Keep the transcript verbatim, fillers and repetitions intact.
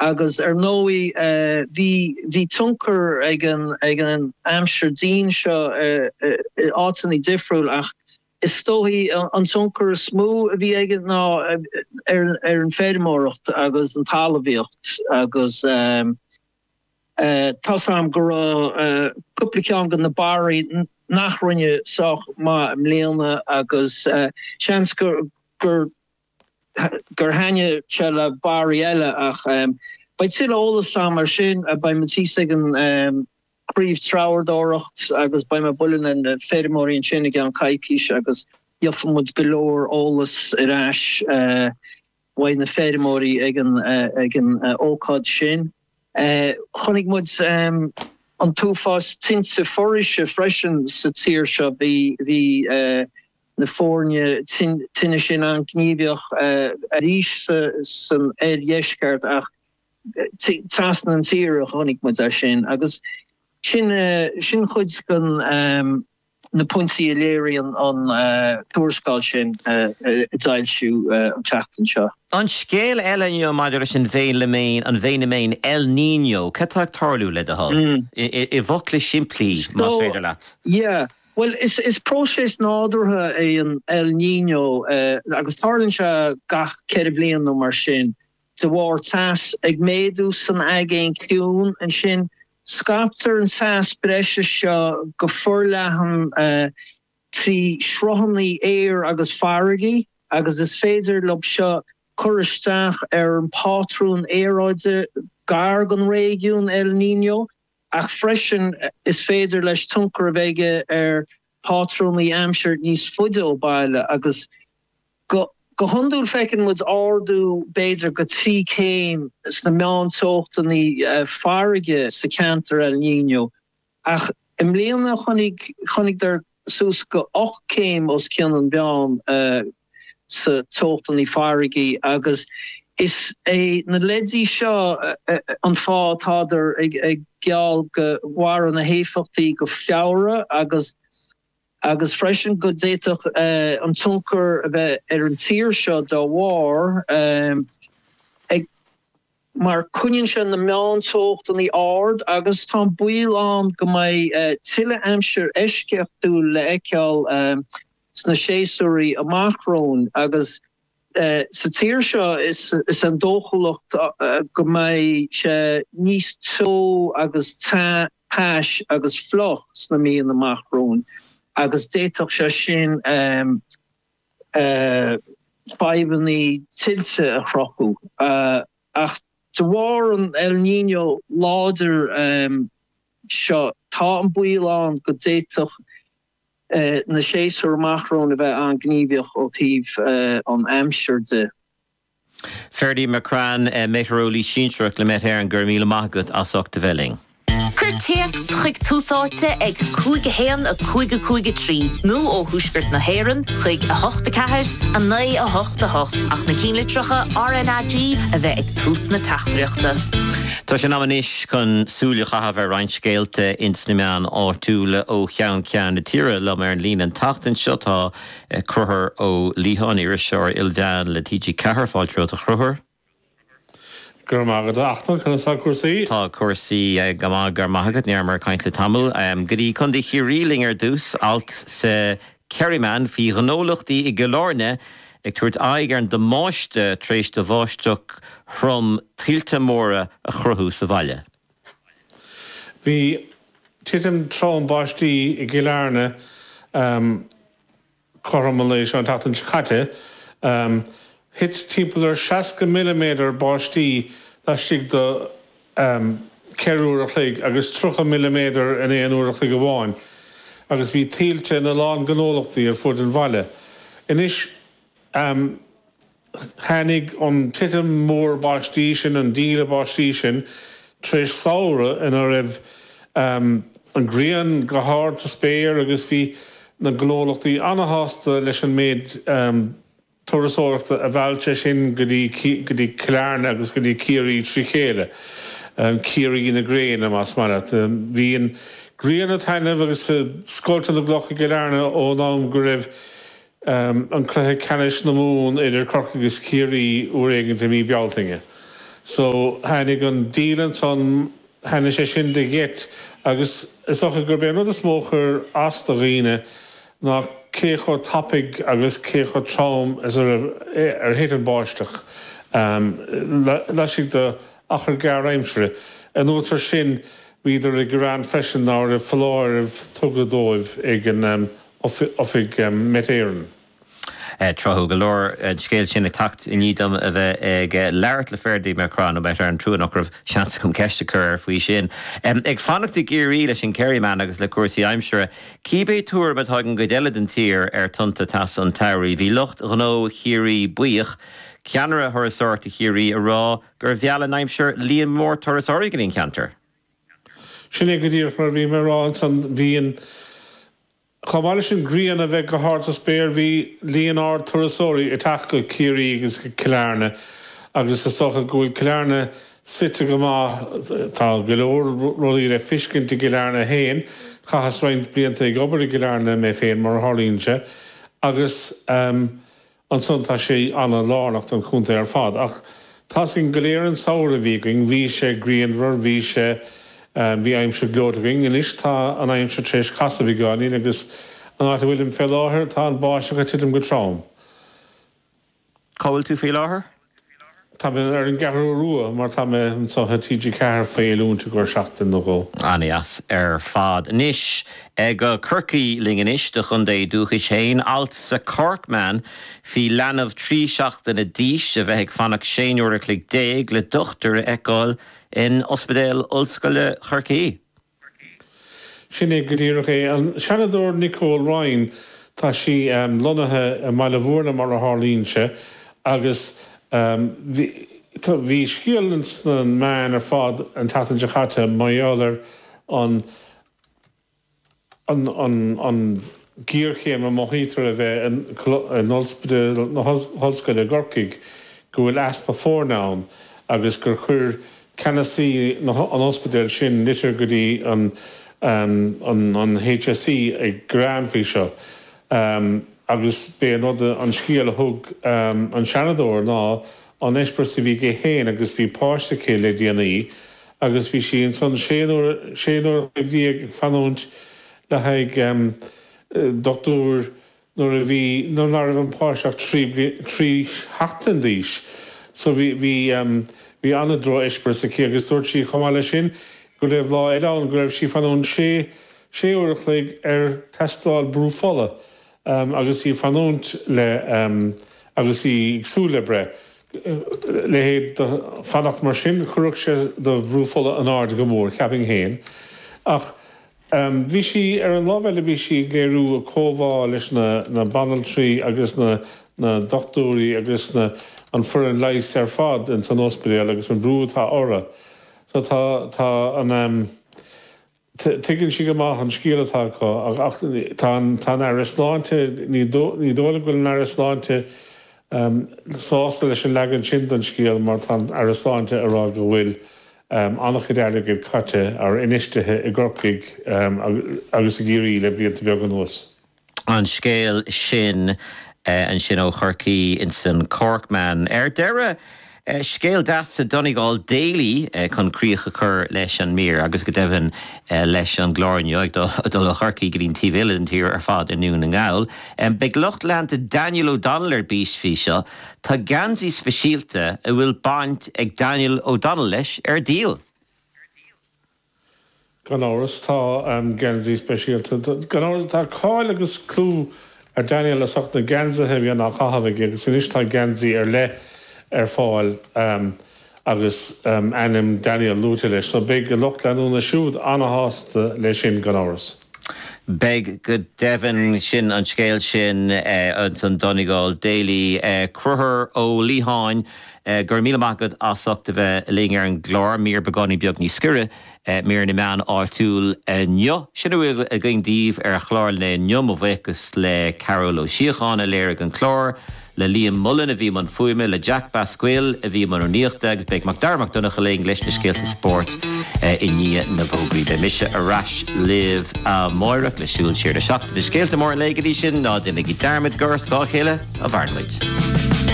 agus ar nói uh, vi vi tunker egen egen Amsterdam seo átaní difriúil ach is stohí an tunker smó a vi egen ná ar ar an féidirmóracht agus an talvíocht agus um, uh, tasam go uh, cúpla gan na barí nach rinne soch ma mléana agus uh, seans gur gur gur hanne se le barile ach um, bei til ólas sam mar sin a bei matí an um, príomh trauerdóracht agus bei ma bullen an uh, féidirmóí sin an caiiciis agus jofamud golóir ólas iráis uh, wain na féidirmóí egen uh, egen uh, ócád sin. Uh, chonig mud um, an túfás tinte forise freisin sa tír seo bí bí uh, na fórne tinne sin an gníbioch uh, a rís uh, san er jeisgart ach trasna an tír a chonig mud a sin agus sin uh, sin chud gan um, na punti a léri an an uh, túrskáil sin uh, uh, dailsú uh, teachtan seo. An scéal eile nniu maidir sin bhéin le main an bhéin main El Niño, cetach tarlú le a hall? Mm. I, I bhocla simplí má féidir leat? Yeah. Well, is is proses nádartha é an El Niño uh, agus tarlann se gach ceir bliain nó mar sin. De bhar tas ag méadú san agéin ciún an sin Skaptar an tas breise seo go forlehan uh, trí srohannaí éir agus farigi agus is féidir lob seo choristeach ar an pátrún éráide gar gan régiún El Niño ach freisin is féidir leis tunkur bheige ar pátrúnlaí amshirt níos fuide ó baile agus go Go hundúil fecin mud ardú beidir go trí céim is na meán tóchtaní uh, farige sa cantar El Niño. Ach im léana chonig chonig der sús go och céim os cian an beán uh, sa tóchtaní farige agus is é na ledí seo uh, uh, an fá táidir ag, ag geall go war an na héfachtaí go fiára agus agus freisin go déitoch uh, an tunker a bheith ar an tír seo dá war um, ag mar cúinn se na meántócht an í ard agus tá buil an go mai uh, tiile amsir eisceachú le eiceall um, sna séúí amachrón agus uh, sa tír seo is, is an dóchalacht uh, go mai se níos tó agus tá páis agus floch sna mí an amachrón. Agus déitoch se sin um, uh, faibaní tilte a chrochu. Uh, ach de war an El Niño láder um, seo tá an buil an go déitoch uh, na séúr machrón a bheith an gníbioch ó tíh uh, an Amsterdam. Ferdy McCran uh, meteorolí sínsreach le met an gur míle maigad as ochta bheling. Curteax chuig túsáte ag cúige héan a cúige cúige trí. Nó ó thuisgurt na héireann chuig a hochta ceathir a naí a hochta hoch ach na cín litreacha R N A G a bheith ag tús na teachtriachta. Tá sé amanis chun súla chahabh ar reinscéalte insnimeán áitiúla ó cheann ceann na tíre le mar an lín an tachtain seo tá cruthar ó líthán iris seoir ilbhean le tíidí cethir fáiltreacht a chruthar. Gur mágad achtan chun sa cuasaí? Tá cuasaí gamá gur maigad near mar caint le tamil. Um, Gurí chun de chiríling ar dús alt sa Kerryman fi ghnólachtaí i golárne ag tuairt aig ar de máiste tréis de bháisteach from tílte móra a chruthú sa bhaile. Bhí titim trám báistí i golárne um, chorama leis an tatan chatte um, hit timpler sixty millimeter báistí a sig do um, ceirúr a chlig agus three millimeter in éon úr a chlig go bháin. Agus bhí tílte na lán gnólachtaí ar fud an bhaile. Inis um, hánig an titim mór báistí sin an díle báistí sin tréis saoire in a raibh um, an gríon go háir a spéir agus bhí na gnólachtaí anahasta leis an méid um, Torasóirta a bhailte sin go dtí clárne agus go dtí cíirí trí chéile. Um, cíirí na gréine más marat. Um, bhí an gríana tainmh agus scoilta na blocha clárne ó nám go raibh um, an cluthe canis na mún idir corc agus cíirí uair éigeanta mí bealtainge. So hannig an dílan son hanna sé sin de get agus is auch gur bé no a smócher as do riine ná cécho tapig agus cécho traum is er er hit an báisteach. Um, Leis de achar gar aimsre. An ótar sin bíidir i gran freisin ná a falláir tugadóibh ag an um, ofig um, metéireann. Uh, Trothú go leor uh, scéil sin tacht in nídam a bheith ag uh, leirt le ferdaí marrán ó betar an trúan nach raibh seans chum ceiste chur faoi sin. Um, ag fannachta géirí leis sin Kerryman agus le cuasaí aimsere, cibé túr be tágan go déile den tír ar tunta tas an tairí, bhí lucht gnó chiarí buíoch, ceanra thurasárta chiarí a rá gur bheala aimsir líon mór thurasáirí go dtíon ceantar. Sin é go dtír mar bhí marrán san bhíon Chamáile sin grían a bheith go háart a spéir bhí Leonard Turasóri i teach go Ciarí agus Killarney agus is socha go bhfuil Killarney site go má tá go leor ruí le fiscin de Killarney héin chachas roiint blianta ag obair i Killarney mé féin mar tharlínse agus um, an son tá sé anna lánacht an chunta ar fad ach tá sin go léir an saoire bhí going bhí sé gríanmhar bhí sé Um, bhí aimse glódaing in is tá an aimse tréis casa bhí gáí agus an áta bhfuil fé láthair tá an báise go titim go trám. Cáil tú fé láthair? Tá ar an garú rua mar tá an sotha T G ceathar féilúnta gur seachtain nó go. Anías ar fad. Nis ag go Curcaí linganis de chun é dúcha chéin alt sa Corkman hí leanamh trí seachtain a díis a bheith ag fannach séúra clig déag le dochtar a eáil in Ospedale Ulscoile Curcaí. Sin é go dtíach é an Seanadóir Nicole Ryan tá si um, lonathe a meile bhórna mar a Tharlínse agus um, bhí scialans na man ar fad an tatan de chatte maiálar an an an an gíorchéim a mohítar a bheith an Ulscoile na Ulscoile Gorcaig go bhfuil aspa fórnán agus gur chuir Canasí an Ospedale sin litir go dtí an um, an, an H S C ag Granfí seo um, agus bé an an scial a thug um, an Seanadóir ná an eispar sa bhí go héin agus bhí páiste cé le déanaí agus bhí si an son séanúir séanúir ag bhí ag fanúint le haig um, doctúr nuair a bhí nó nar an páisteach trí trí heachtain díos so bhí bhí um, Bhí anna dro eispar sa cé agus dúirt sí chomáile sin go raibh lá eile an go raibh sí fanún sé séúach le ar testáil brúfála um, agus í fanúnt le um, agus í agsúla bre le héad fannacht mar sin chuireach sé do brúfála an áard go mór ceaping héin ach um, bhí sí ar an lábheile bhí sí léirú a cóhá leis na, na banaltrí agus na, na doctúí agus na an fur an leis ar fad in San Ospedale agus an brú tá ora. So tá tá an um, tuigeann si go maith an scíalatá ach tá an airasláinte ní dóla go an airasláinte um, sásta leis an legan sin an scíal mar tá airasláinte ará go bhfuil um, annach ideile go caite ar inistethe i Gorcaig um, agus a géirí le blianta beag an nuas. An scéal sin Uh, an sin ó Curcaí in san Corkman. Er deire uh, scéal deasta Donegal Daily uh, chun críocha chur leis an mír agus go deimhin uh, leis an glárne ag dul a Curcaí go dtíon tíhile an tír ar fad inniu an gáil. Um, Beg lucht leanta Daniel O'Donnell ar bís fí seo, tá gansaí speisialta a bhfuil baint ag Daniel O'Donnell leis ar díal. Gan áras tá um, gansaí speisialta. Gan áras tá cáil agus clú ar Daniel a soachta gansathe bhí an á chahabhaigh agus in istá gansaí ar le ar fáil um, agus um, anim Daniel lúta leis, so beidh go lucht leanúna siúd anna hásta lei sin gan áras. Beg go Devon sin an scéal sin uh, an san Donegal Daily uh, cruthar ó Líháin uh, gur míle magad asachta bheith ling ar an glár mír begáí beag ní scire uh, mír na meán áitiúil uh, nio. Sinna bhfuil a going díomh ar chláir le niom ó bhecas le Carol ó Síocháin a léir an chlár le Liam Mullen a bhí man fuime le Jack Basquil a bhí man ó níochtag beag McDermott donna choléing leis na scéalta sport uh, i ní na bhógaí be mise a ras liv a móireach le siúil siar de seachta de scéalta mór an léigeí sin ná duna gí Dermot Gurs gá chéile a bharnmuid.